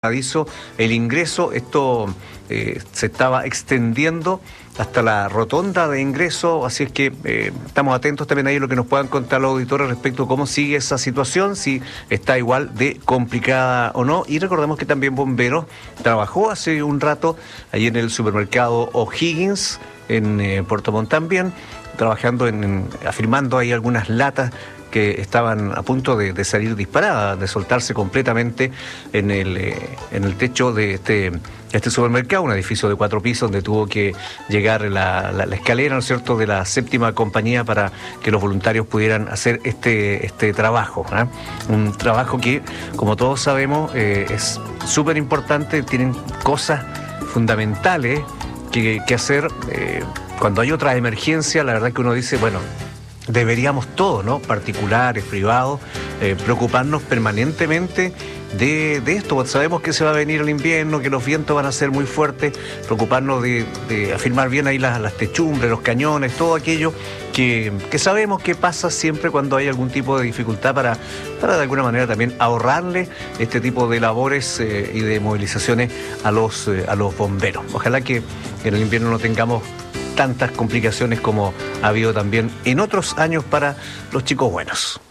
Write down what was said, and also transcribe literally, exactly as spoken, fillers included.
Aviso, el ingreso, esto eh, se estaba extendiendo hasta la rotonda de ingreso, así es que eh, estamos atentos también ahí a lo que nos puedan contar los auditores respecto a cómo sigue esa situación, si está igual de complicada o no. Y recordemos que también Bomberos trabajó hace un rato allí en el supermercado O'Higgins, en eh, Puerto Montt también, trabajando en, en afirmando ahí algunas latas que estaban a punto de, de salir disparadas, de soltarse completamente en el, eh, en el techo de este, este supermercado, un edificio de cuatro pisos donde tuvo que llegar la, la, la escalera, ¿no es cierto?, de la séptima compañía para que los voluntarios pudieran hacer este, este trabajo, ¿eh? Un trabajo que, como todos sabemos, eh, es súper importante, tienen cosas fundamentales que, que hacer. Eh, cuando hay otra emergencia, la verdad que uno dice, bueno, deberíamos todos, ¿no?, particulares, privados, eh, preocuparnos permanentemente de, de esto, porque sabemos que se va a venir el invierno, que los vientos van a ser muy fuertes, preocuparnos de, de afirmar bien ahí las, las techumbres, los cañones, todo aquello que, que sabemos que pasa siempre cuando hay algún tipo de dificultad para, para de alguna manera también ahorrarle este tipo de labores eh, y de movilizaciones a los, eh, a los bomberos. Ojalá que en el invierno no tengamos tantas complicaciones como ha habido también en otros años para los chicos buenos.